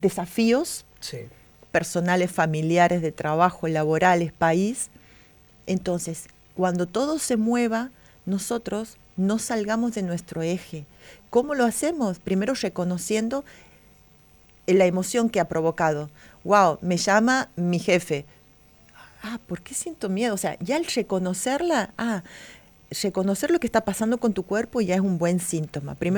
desafíos Sí. personales, familiares, de trabajo, laborales, país. Entonces, cuando todo se mueva, nosotros no salgamos de nuestro eje. ¿Cómo lo hacemos? Primero reconociendo la emoción que ha provocado. Wow, me llama mi jefe. ¿Por qué siento miedo? O sea, ya al reconocerla, reconocer lo que está pasando con tu cuerpo ya es un buen síntoma. Primero